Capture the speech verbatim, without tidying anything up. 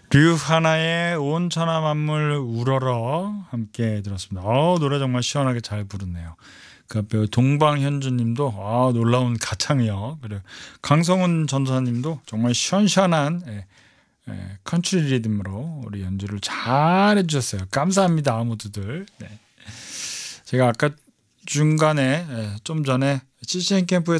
류하나의 온 천하 만물 우러러 함께 들었습니다. 어, 노래 정말 시원하게 잘 부르네요. 그 앞에 동방현주님도 아, 놀라운 가창이요. 그리고 강성훈 전도사님도 정말 시원시원한 예, 예, 컨트리 리듬으로 우리 연주를 잘 해주셨어요. 감사합니다, 모두들. 네. 제가 아까 중간에 예, 좀 전에 씨씨엔 캠프에